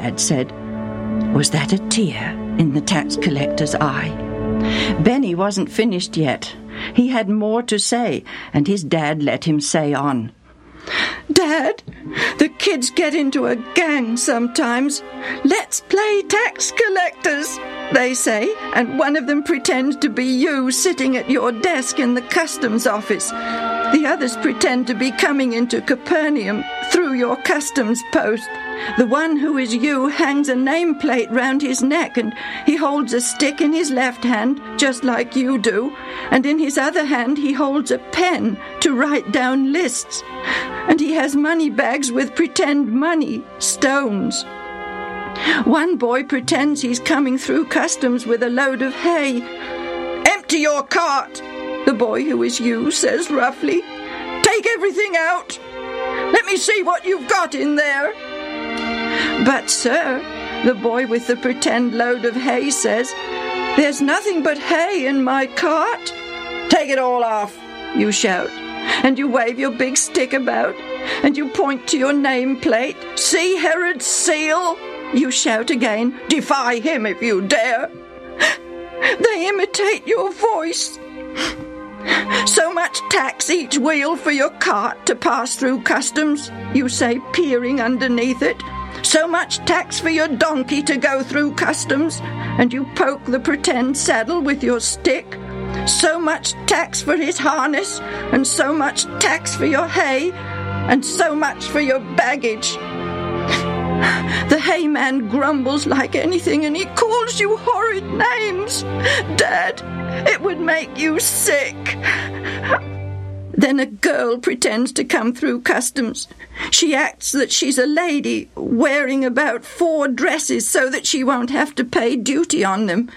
Dad said. Was that a tear in the tax collector's eye? Benny wasn't finished yet. He had more to say, and his dad let him say on. Dad, the kids get into a gang sometimes. Let's play tax collectors, they say, and one of them pretends to be you sitting at your desk in the customs office. The others pretend to be coming into Capernaum through your customs post. The one who is you hangs a nameplate round his neck, and he holds a stick in his left hand, just like you do, and in his other hand he holds a pen to write down lists. And he has money bags with pretend money, stones. One boy pretends he's coming through customs with a load of hay. Empty your cart, the boy who is you says roughly. Take everything out. Let me see what you've got in there. But, sir, the boy with the pretend load of hay says, there's nothing but hay in my cart. Take it all off, you shout, and you wave your big stick about, and you point to your nameplate. See Herod's seal? You shout again, defy him if you dare. They imitate your voice. So much tax each wheel for your cart to pass through customs, you say, peering underneath it. So much tax for your donkey to go through customs, and you poke the pretend saddle with your stick. So much tax for his harness, and so much tax for your hay, and so much for your baggage. The hayman grumbles like anything, and he calls you horrid names. Dad, it would make you sick. Then a girl pretends to come through customs. She acts that she's a lady, wearing about 4 dresses so that she won't have to pay duty on them.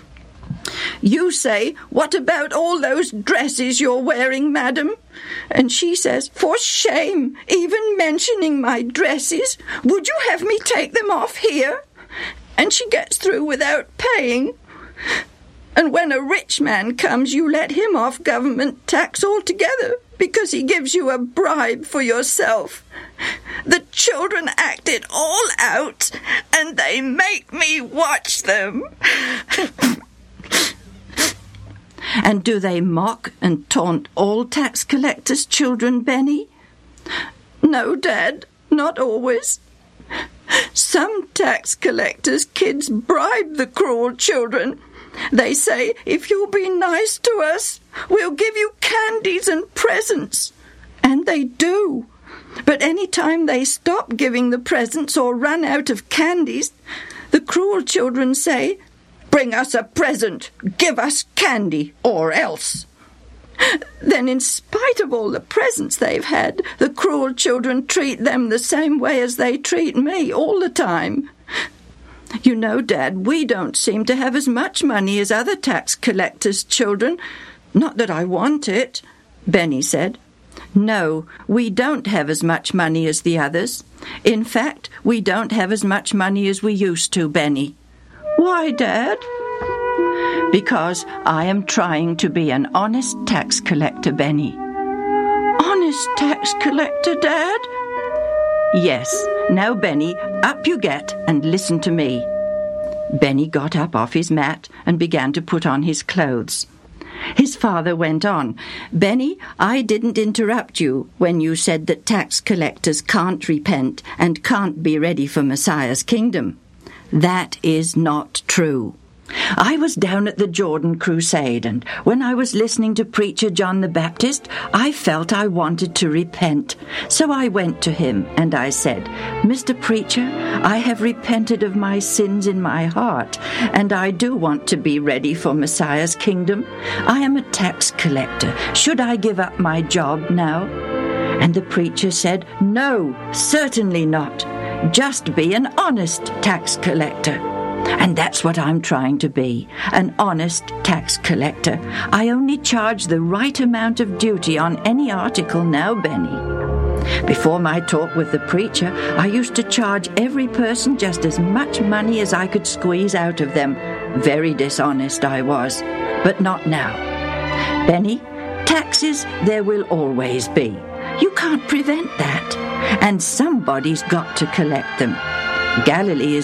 You say, what about all those dresses you're wearing, madam? And she says, for shame, even mentioning my dresses. Would you have me take them off here? And she gets through without paying. And when a rich man comes, you let him off government tax altogether because he gives you a bribe for yourself. The children act it all out, and they make me watch them. And do they mock and taunt all tax collectors' children, Benny? No, Dad, not always. Some tax collectors' kids bribe the cruel children. They say, if you'll be nice to us, we'll give you candies and presents. And they do. But any time they stop giving the presents or run out of candies, the cruel children say, bring us a present, give us candy, or else. Then, in spite of all the presents they've had, the cruel children treat them the same way as they treat me all the time. You know, Dad, we don't seem to have as much money as other tax collectors' children. Not that I want it, Benny said. No, we don't have as much money as the others. In fact, we don't have as much money as we used to, Benny. Why, Dad? Because I am trying to be an honest tax collector, Benny. Honest tax collector, Dad? Yes. Now, Benny, up you get and listen to me. Benny got up off his mat and began to put on his clothes. His father went on, Benny, I didn't interrupt you when you said that tax collectors can't repent and can't be ready for Messiah's kingdom. That is not true. I was down at the Jordan Crusade, and when I was listening to Preacher John the Baptist, I felt I wanted to repent. So I went to him, and I said, Mr. Preacher, I have repented of my sins in my heart, and I do want to be ready for Messiah's kingdom. I am a tax collector. Should I give up my job now? And the preacher said, No, certainly not. Just be an honest tax collector. And that's what I'm trying to be, an honest tax collector. I only charge the right amount of duty on any article now, Benny. Before my talk with the preacher, I used to charge every person just as much money as I could squeeze out of them. Very dishonest I was, but not now. Benny, taxes there will always be. You can't prevent that. And somebody's got to collect them. Galilee is